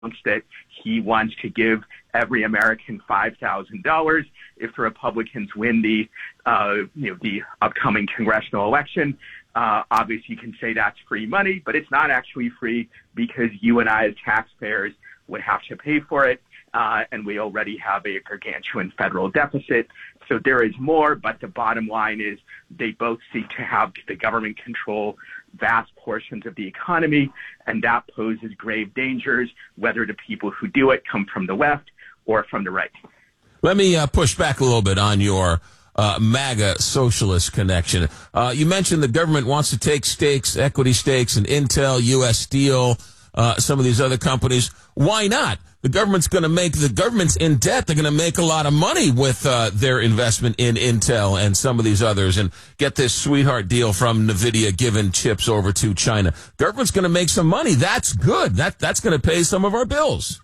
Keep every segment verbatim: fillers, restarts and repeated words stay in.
that he wants to give every American five thousand dollars if the Republicans win the, uh, you know, the upcoming congressional election. Uh, obviously, you can say that's free money, but it's not actually free because you and I as taxpayers would have to pay for it, uh, and we already have a gargantuan federal deficit. So there is more, but the bottom line is they both seek to have the government control vast portions of the economy, and that poses grave dangers, whether the people who do it come from the left or from the right. Let me uh, push back a little bit on your uh, MAGA socialist connection. Uh, you mentioned the government wants to take stakes, equity stakes in Intel, U S Steel, uh, some of these other companies. Why not? The government's going to make, the government's in debt. They're going to make a lot of money with uh, their investment in Intel and some of these others and get this sweetheart deal from NVIDIA giving chips over to China. Government's going to make some money. That's good. That That's going to pay some of our bills.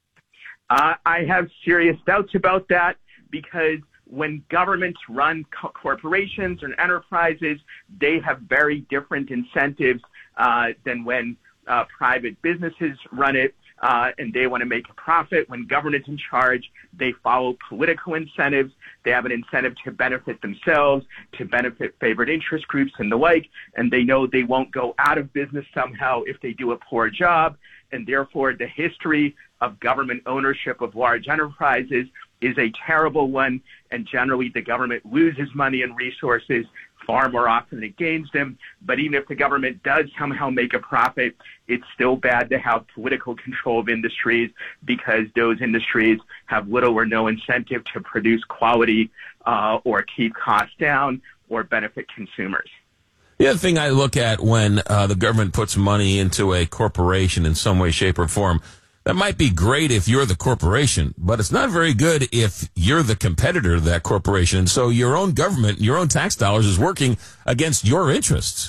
Uh, I have serious doubts about that because when governments run co- corporations and enterprises, they have very different incentives uh, than when uh, private businesses run it. Uh, and they want to make a profit. When government's in charge, they follow political incentives. They have an incentive to benefit themselves, to benefit favored interest groups and the like, and they know they won't go out of business somehow if they do a poor job. And therefore, the history of government ownership of large enterprises is a terrible one, and generally the government loses money and resources far more often than it gains them. But even if the government does somehow make a profit, it's still bad to have political control of industries because those industries have little or no incentive to produce quality uh, or keep costs down or benefit consumers. The other thing I look at when uh, the government puts money into a corporation in some way, shape, or form, that might be great if you're the corporation, but it's not very good if you're the competitor to that corporation. And so your own government, your own tax dollars is working against your interests.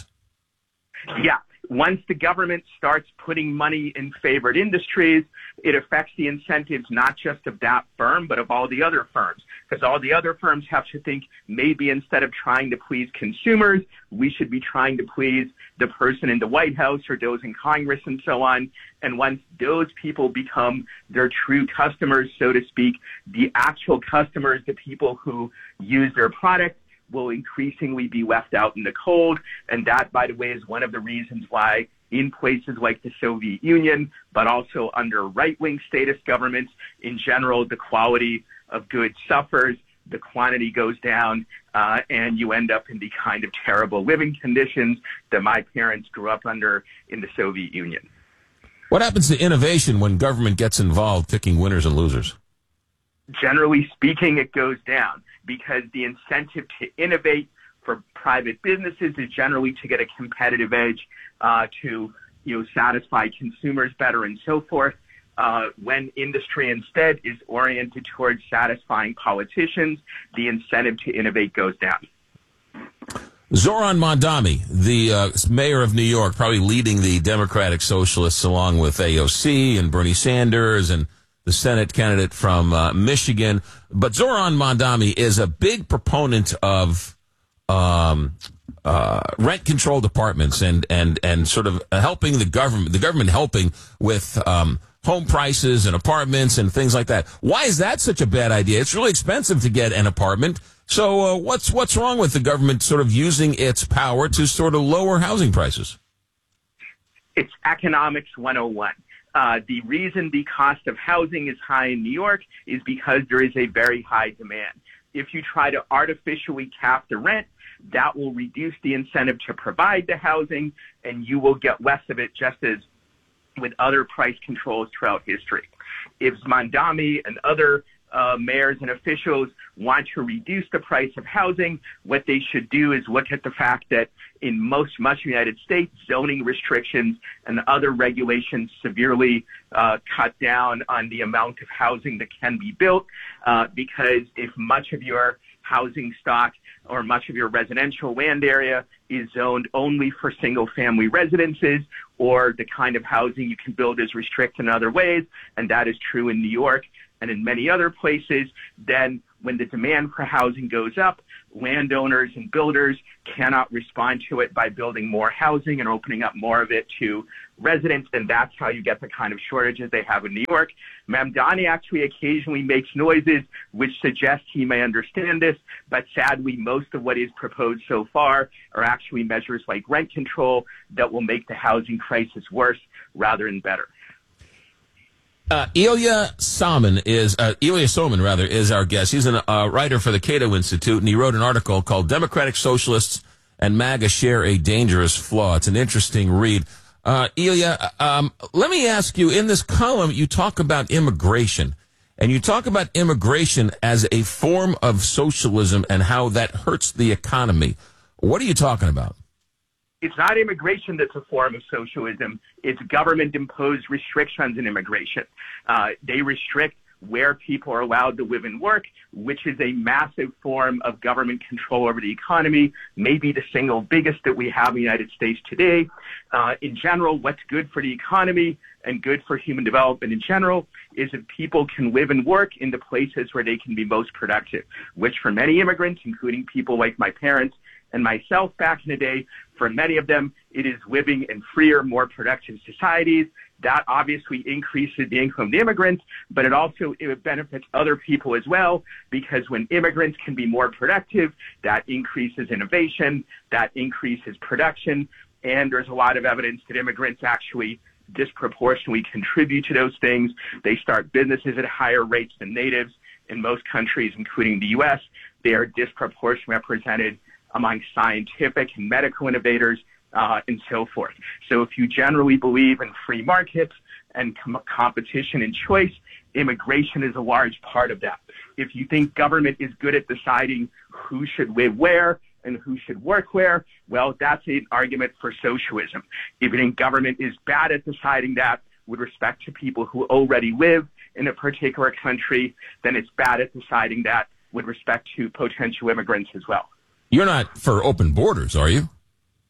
Yeah. Once the government starts putting money in favored industries, it affects the incentives not just of that firm, but of all the other firms. Because all the other firms have to think maybe instead of trying to please consumers, we should be trying to please the person in the White House or those in Congress and so on. And once those people become their true customers, so to speak, the actual customers, the people who use their product, will increasingly be left out in the cold. And that, by the way, is one of the reasons why in places like the Soviet Union, but also under right-wing statist governments in general, the quality of goods suffers, the quantity goes down, uh, and you end up in the kind of terrible living conditions that my parents grew up under in the Soviet Union. What happens to innovation when government gets involved picking winners and losers? Generally speaking, it goes down because the incentive to innovate for private businesses is generally to get a competitive edge, uh, to you know satisfy consumers better and so forth. Uh, when industry instead is oriented towards satisfying politicians, the incentive to innovate goes down. Zoran Mondani, the uh, mayor of New York, probably leading the Democratic Socialists along with A O C and Bernie Sanders and the Senate candidate from uh, Michigan. But Zoran Mondani is a big proponent of um, uh, rent-controlled apartments and, and, and sort of helping the government, the government helping with um, home prices and apartments and things like that. Why is that such a bad idea? It's really expensive to get an apartment. So uh, what's what's wrong with the government sort of using its power to sort of lower housing prices? It's economics one oh one. Uh, the reason the cost of housing is high in New York is because there is a very high demand. If you try to artificially cap the rent, that will reduce the incentive to provide the housing, and you will get less of it, just as with other price controls throughout history. If Mondani and other uh, mayors and officials want to reduce the price of housing, what they should do is look at the fact that in most, much of the United States, zoning restrictions and other regulations severely uh, cut down on the amount of housing that can be built, uh, because if much of your housing stock or much of your residential land area is zoned only for single-family residences, or the kind of housing you can build is restricted in other ways, and that is true in New York and in many other places, then when the demand for housing goes up, landowners and builders cannot respond to it by building more housing and opening up more of it to residents, and that's how you get the kind of shortages they have in New York. Mamdani actually occasionally makes noises which suggest he may understand this, but sadly, most of what is proposed so far are actually measures like rent control that will make the housing crisis worse rather than better. Uh, Ilya Salmon is uh, Ilya Soman rather is our guest. He's a uh, writer for the Cato Institute, and he wrote an article called "Democratic Socialists and MAGA Share a Dangerous Flaw." It's an interesting read. Uh, Ilya, um, let me ask you, in this column, you talk about immigration, and you talk about immigration as a form of socialism and how that hurts the economy. What are you talking about? It's not immigration that's a form of socialism. It's government-imposed restrictions on immigration. Uh, they restrict where people are allowed to live and work, which is a massive form of government control over the economy, maybe the single biggest that we have in the United States today. Uh, in general, what's good for the economy and good for human development in general is if people can live and work in the places where they can be most productive, which for many immigrants, including people like my parents and myself back in the day, for many of them, it is living in freer, more productive societies. That obviously increases the income of the immigrants, but it also it benefits other people as well, because when immigrants can be more productive, that increases innovation, that increases production, and there's a lot of evidence that immigrants actually disproportionately contribute to those things. They start businesses at higher rates than natives. In most countries, including the U S, they are disproportionately represented among scientific and medical innovators, uh, and so forth. So if you generally believe in free markets and com- competition and choice, immigration is a large part of that. If you think government is good at deciding who should live where and who should work where, well, that's an argument for socialism. If you think government is bad at deciding that with respect to people who already live in a particular country, then it's bad at deciding that with respect to potential immigrants as well. You're not for open borders, are you?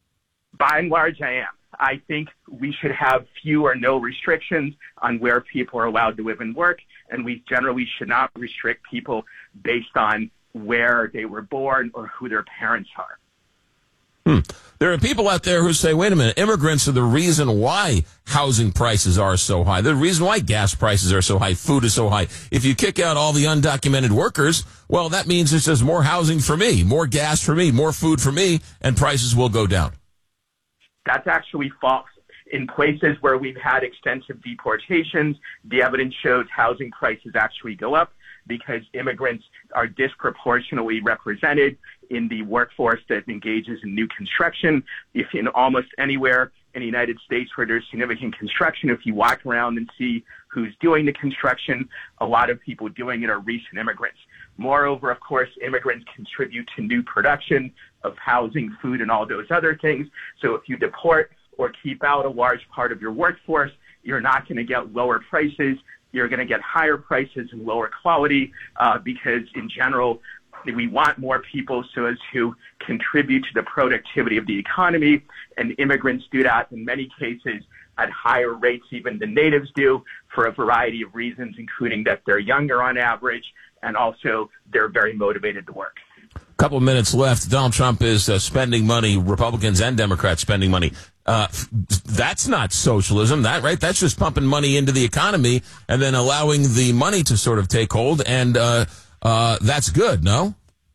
By and large, I am. I think we should have few or no restrictions on where people are allowed to live and work, and we generally should not restrict people based on where they were born or who their parents are. Hmm. There are people out there who say, wait a minute, immigrants are the reason why housing prices are so high. The reason why gas prices are so high, food is so high. If you kick out all the undocumented workers, well, that means it's just more housing for me, more gas for me, more food for me, and prices will go down. That's actually false. In places where we've had extensive deportations, the evidence shows housing prices actually go up because immigrants are disproportionately represented in the workforce that engages in new construction. If in almost anywhere in the United States where there's significant construction, if you walk around and see who's doing the construction, a lot of people doing it are recent immigrants. Moreover, of course, immigrants contribute to new production of housing, food, and all those other things. So if you deport or keep out a large part of your workforce, you're not going to get lower prices. You're going to get higher prices and lower quality uh, because, in general, we want more people so as to contribute to the productivity of the economy, and immigrants do that in many cases at higher rates even than natives do for a variety of reasons, including that they're younger on average and also they're very motivated to work. A couple of minutes left. Donald Trump is uh, spending money, Republicans and Democrats spending money. Uh, that's not socialism, that right? That's just pumping money into the economy and then allowing the money to sort of take hold, and uh, uh, that's good, no?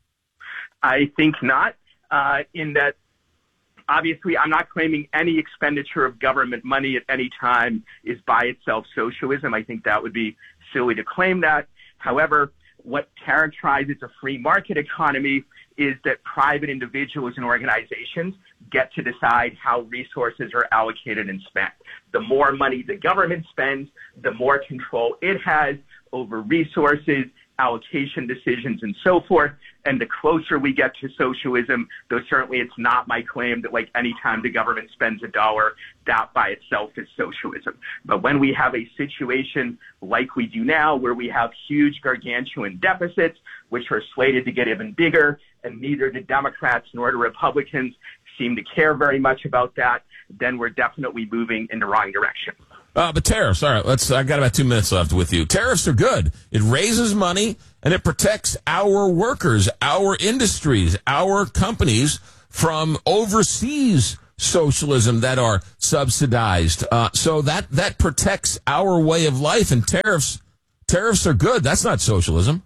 I think not, uh, in that obviously I'm not claiming any expenditure of government money at any time is by itself socialism. I think that would be silly to claim that. However, what characterizes a free market economy is that private individuals and organizations get to decide how resources are allocated and spent. The more money the government spends, the more control it has over resources, allocation decisions, and so forth. And the closer we get to socialism, though certainly it's not my claim that like any time the government spends a dollar, that by itself is socialism. But when we have a situation like we do now, where we have huge gargantuan deficits, which are slated to get even bigger, and neither the Democrats nor the Republicans seem to care very much about that, then we're definitely moving in the wrong direction. Uh, but tariffs, all right, let's, I got about two minutes left with you. Tariffs are good. It raises money and it protects our workers, our industries, our companies from overseas socialism that are subsidized. Uh, so that, that protects our way of life, and tariffs, tariffs are good. That's not socialism.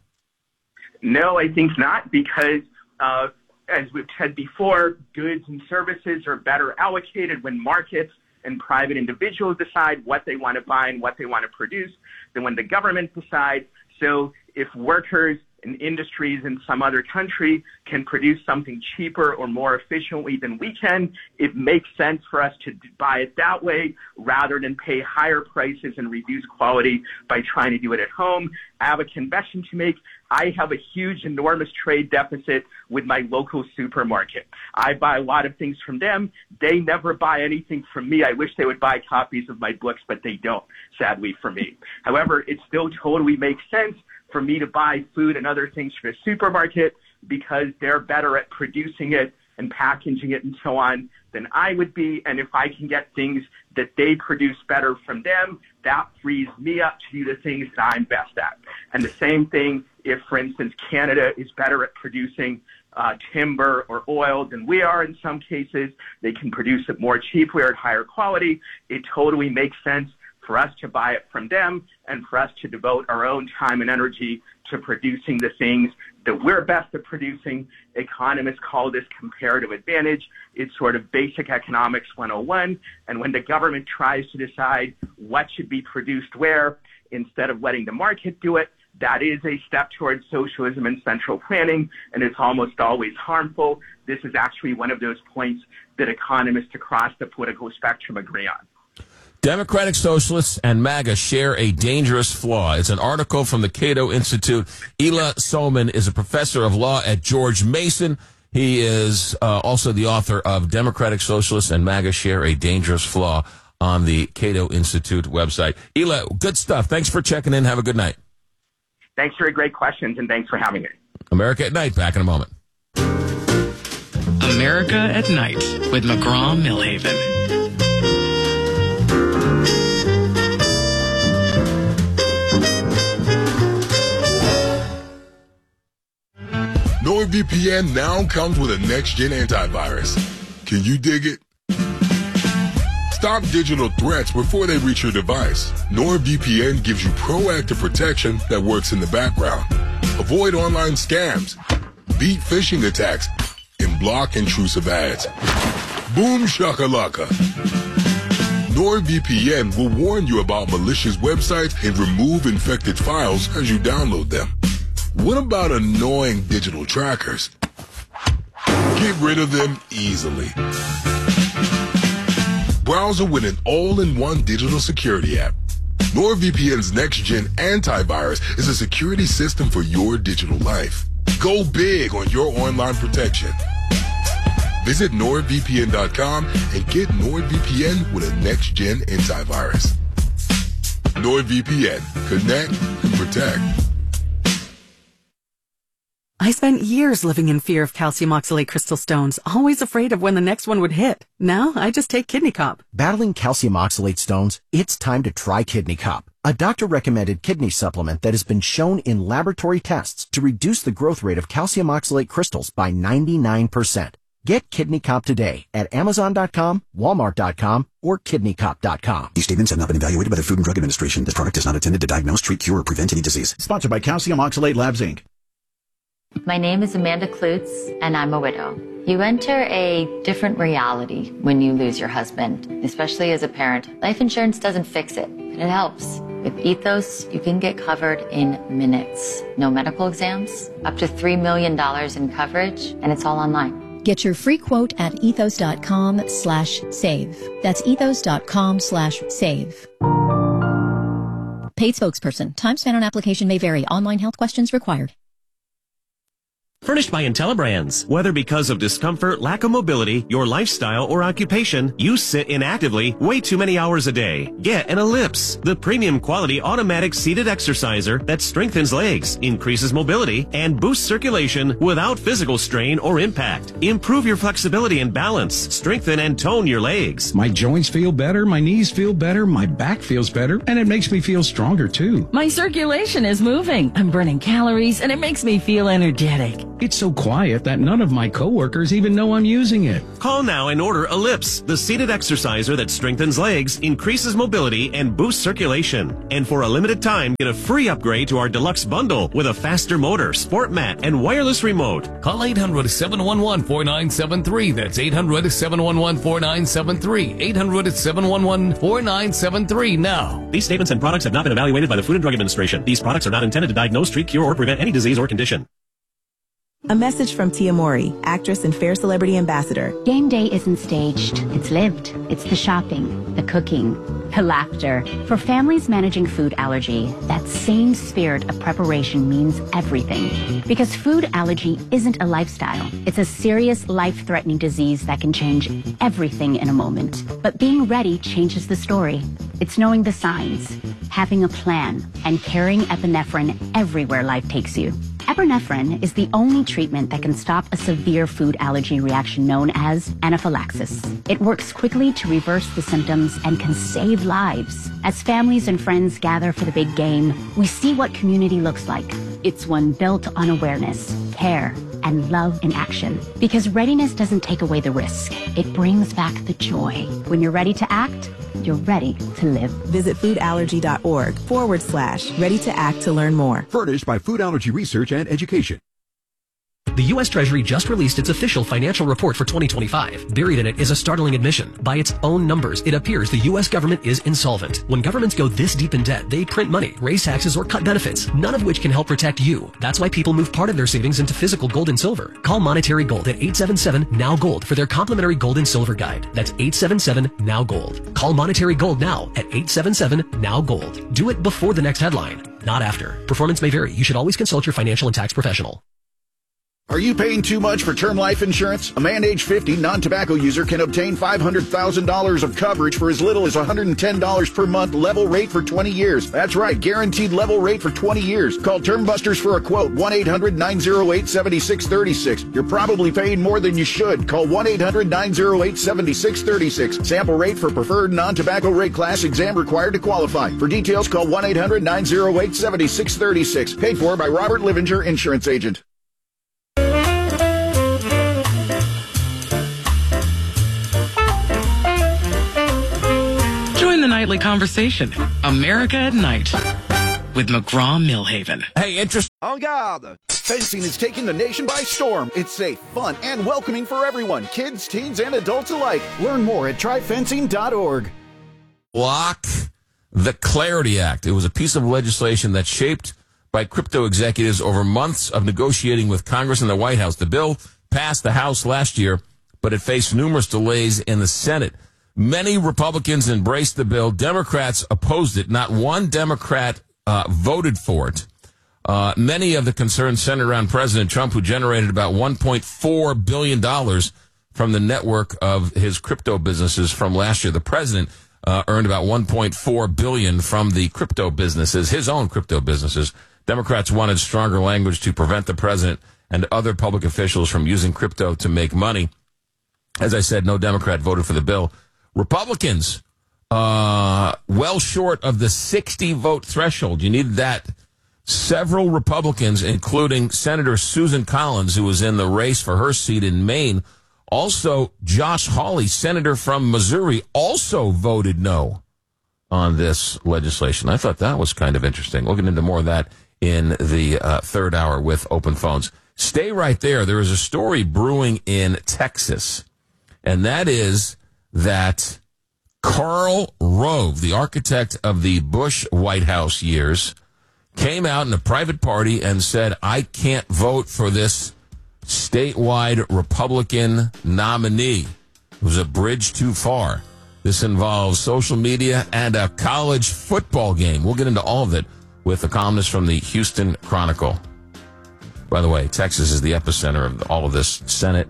No, I think not, because uh, as we've said before, goods and services are better allocated when markets and private individuals decide what they want to buy and what they want to produce than when the government decides. So if workers and industries in some other country can produce something cheaper or more efficiently than we can, it makes sense for us to buy it that way rather than pay higher prices and reduce quality by trying to do it at home. I have a confession to make. I have a huge, enormous trade deficit with my local supermarket. I buy a lot of things from them. They never buy anything from me. I wish they would buy copies of my books, but they don't, sadly, for me. However, it still totally makes sense for me to buy food and other things from the supermarket because they're better at producing it and packaging it and so on than I would be. And if I can get things that they produce better from them, that frees me up to do the things that I'm best at. And the same thing if, for instance, Canada is better at producing uh, timber or oil than we are in some cases, they can produce it more cheaply or at higher quality. It totally makes sense for us to buy it from them and for us to devote our own time and energy to producing the things that we're best at producing. Economists call this comparative advantage. It's sort of basic economics one oh one. And when the government tries to decide what should be produced where, instead of letting the market do it, that is a step towards socialism and central planning, and it's almost always harmful. This is actually one of those points that economists across the political spectrum agree on. Democratic Socialists and MAGA share a dangerous flaw. It's an article from the Cato Institute. Ila Solman is a professor of law at George Mason. He is uh, also the author of Democratic Socialists and MAGA Share a Dangerous Flaw on the Cato Institute website. Ila, good stuff. Thanks for checking in. Have a good night. Thanks for great questions, and thanks for having me. America at Night, back in a moment. America at Night with McGraw-Millhaven. NordVPN now comes with a next-gen antivirus. Can you dig it? Stop digital threats before they reach your device. NordVPN gives you proactive protection that works in the background. Avoid online scams, beat phishing attacks, and block intrusive ads. Boom shakalaka. NordVPN will warn you about malicious websites and remove infected files as you download them. What about annoying digital trackers? Get rid of them easily. Browser with an all-in-one digital security app. NordVPN's next-gen antivirus is a security system for your digital life. Go big on your online protection. Visit nord V P N dot com and get NordVPN with a next-gen antivirus. NordVPN. Connect and protect. I spent years living in fear of calcium oxalate crystal stones, always afraid of when the next one would hit. Now, I just take Kidney Cop. Battling calcium oxalate stones? It's time to try Kidney Cop, a doctor-recommended kidney supplement that has been shown in laboratory tests to reduce the growth rate of calcium oxalate crystals by ninety-nine percent. Get Kidney Cop today at amazon dot com, walmart dot com, or kidney cop dot com. These statements have not been evaluated by the Food and Drug Administration. This product is not intended to diagnose, treat, cure, or prevent any disease. Sponsored by Calcium Oxalate Labs, Incorporated. My name is Amanda Klutz, and I'm a widow. You enter a different reality when you lose your husband, especially as a parent. Life insurance doesn't fix it, but it helps. With Ethos, you can get covered in minutes. No medical exams, up to three million dollars in coverage, and it's all online. Get your free quote at ethos dot com slash save. That's ethos dot com slash save. Paid spokesperson. Time spent on application may vary. Online health questions required. Furnished by IntelliBrands. Whether because of discomfort, lack of mobility, your lifestyle, or occupation, you sit inactively way too many hours a day. Get an Ellipse, the premium quality automatic seated exerciser that strengthens legs, increases mobility, and boosts circulation without physical strain or impact. Improve your flexibility and balance. Strengthen and tone your legs. My joints feel better, my knees feel better, my back feels better, and it makes me feel stronger too. My circulation is moving. I'm burning calories, and it makes me feel energetic. It's so quiet that none of my coworkers even know I'm using it. Call now and order Ellipse, the seated exerciser that strengthens legs, increases mobility, and boosts circulation. And for a limited time, get a free upgrade to our deluxe bundle with a faster motor, sport mat, and wireless remote. Call eight hundred, seven one one, four nine seven three. That's eight hundred, seven one one, four nine seven three. eight hundred, seven one one, four nine seven three now. These statements and products have not been evaluated by the Food and Drug Administration. These products are not intended to diagnose, treat, cure, or prevent any disease or condition. A message from Tia Mori, actress and Fair Celebrity Ambassador. Game day isn't staged. It's lived. It's the shopping, the cooking, the laughter. For families managing food allergy, that same spirit of preparation means everything. Because food allergy isn't a lifestyle. It's a serious, life-threatening disease that can change everything in a moment. But being ready changes the story. It's knowing the signs, having a plan, and carrying epinephrine everywhere life takes you. Epinephrine is the only treatment that can stop a severe food allergy reaction known as anaphylaxis. It works quickly to reverse the symptoms and can save lives. As families and friends gather for the big game, we see what community looks like. It's one built on awareness, care, and love in action. Because readiness doesn't take away the risk. It brings back the joy. When you're ready to act, you're ready to live. Visit foodallergy.org forward slash ready to act to learn more. Furnished by Food Allergy Research and Education. The U S Treasury just released its official financial report for twenty twenty-five. Buried in it is a startling admission. By its own numbers, it appears the U S government is insolvent. When governments go this deep in debt, they print money, raise taxes, or cut benefits, none of which can help protect you. That's why people move part of their savings into physical gold and silver. Call Monetary Gold at eight seven seven, N O W Gold for their complimentary gold and silver guide. That's eight seven seven, N O W Gold. Call Monetary Gold now at eight seven seven, N O W Gold. Do it before the next headline, not after. Performance may vary. You should always consult your financial and tax professional. Are you paying too much for term life insurance? A man age fifty non-tobacco user can obtain five hundred thousand dollars of coverage for as little as one hundred ten dollars per month, level rate for twenty years. That's right, guaranteed level rate for twenty years. Call Term Busters for a quote, one eight hundred, nine oh eight, seven six three six. You're probably paying more than you should. Call one eight hundred, nine oh eight, seven six three six. Sample rate for preferred non-tobacco rate class, exam required to qualify. For details, call one eight hundred, nine oh eight, seven six three six. Paid for by Robert Livinger, Insurance Agent. The nightly conversation, America at Night, with McGraw-Millhaven. Hey, interest. En garde! Fencing is taking the nation by storm. It's safe, fun, and welcoming for everyone, kids, teens, and adults alike. Learn more at try fencing dot org. Block the Clarity Act. It was a piece of legislation that shaped by crypto executives over months of negotiating with Congress and the White House. The bill passed the House last year, but it faced numerous delays in the Senate. Many Republicans embraced the bill. Democrats opposed it. Not one Democrat uh, voted for it. Uh, many of the concerns centered around President Trump, who generated about one point four billion dollars from the network of his crypto businesses from last year. The president uh, earned about one point four billion dollars from the crypto businesses, his own crypto businesses. Democrats wanted stronger language to prevent the president and other public officials from using crypto to make money. As I said, no Democrat voted for the bill. Republicans, uh, well short of the sixty vote threshold. You needed that. Several Republicans, including Senator Susan Collins, who was in the race for her seat in Maine, also Josh Hawley, senator from Missouri, also voted no on this legislation. I thought that was kind of interesting. We'll get into more of that in the uh, third hour with Open Phones. Stay right there. There is a story brewing in Texas, and that is that Karl Rove, the architect of the Bush White House years, came out in a private party and said, I can't vote for this statewide Republican nominee. It was a bridge too far. This involves social media and a college football game. We'll get into all of it with a columnist from the Houston Chronicle. By the way, Texas is the epicenter of all of this Senate,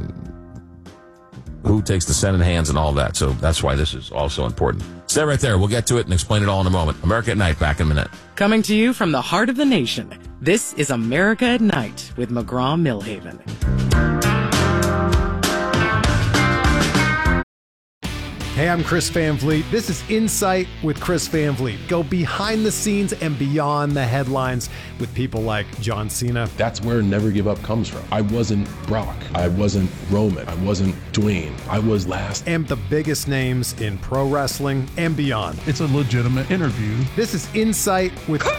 who takes the Senate hands and all that. So that's why this is also important. Stay right there. We'll get to it and explain it all in a moment. America at Night, back in a minute. Coming to you from the heart of the nation, this is America at Night with McGraw-Millhaven. Hey, I'm Chris Van Vliet. This is Insight with Chris Van Vliet. Go behind the scenes and beyond the headlines with people like John Cena. That's where Never Give Up comes from. I wasn't Brock. I wasn't Roman. I wasn't Dwayne. I was last. And the biggest names in pro wrestling and beyond. It's a legitimate interview. This is Insight with